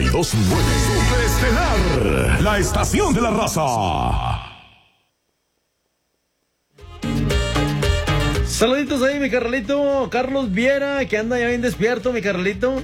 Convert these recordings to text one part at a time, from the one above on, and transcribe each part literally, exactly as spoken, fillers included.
y dos punto nueve. Superestelar, la estación de la raza. Saluditos ahí, mi carnalito Carlos Viera, que anda ya bien despierto, mi carnalito.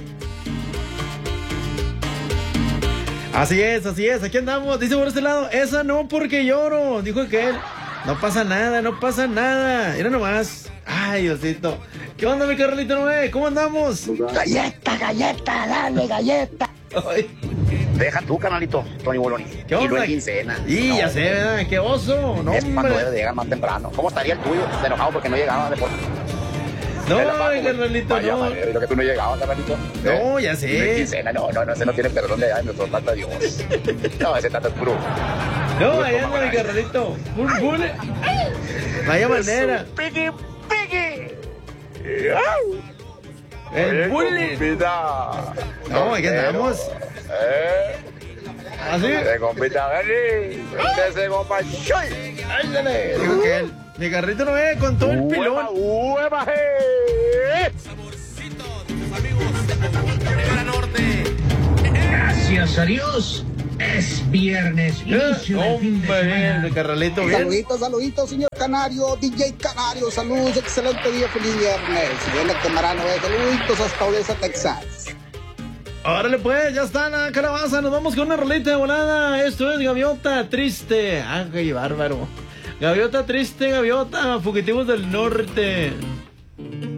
Así es, así es, aquí andamos. Dice por este lado, esa no porque lloro, dijo aquel. No pasa nada, no pasa nada. Mira nomás. Ay, Diosito. ¿Qué onda, mi carnalito Noé? ¿Cómo andamos? Galleta, galleta, dale, galleta. Ay. Deja tú, canalito, Tony Boloni. ¿Qué onda? Y no es quincena. Y no, ya sé, ¿verdad? ¡Qué oso! No, es cuando hombre. debe de llegar más temprano. ¿Cómo estaría el tuyo? De enojado porque no llegaba de por... No, De la pago, mi carnalito, vaya, no. madre, lo que tú no llegabas, carnalito. No, ya No es sé. quincena, no, no, no, ese no tiene perdón de nuestro tata Dios. No, ese tata es puro. No, ahí anda, mi carnalito. Full, full. Vaya manera. Piqui, piqui. El bullying. No, aquí andamos. ¿Eh? ¿Así? De compita, vení. Ese compa, ¡shoy! ¡Ándale! Digo que él, mi carrito no ve con todo el pilón. ¡Uepa, je! Gracias a Dios, es viernes, inicio del fin de Hombre, bien, semana. mi carnalito, bien. Saluditos, saluditos, señor Canario, D J Canario, saludos, excelente día, feliz viernes. Viene Camarano, eh, saluditos hasta Odessa, Texas. Órale pues, ya está la calabaza, nos vamos con una rolita de volada. Esto es Gaviota Triste. Ah, qué bárbaro. Gaviota Triste, Gaviota, fugitivos del norte.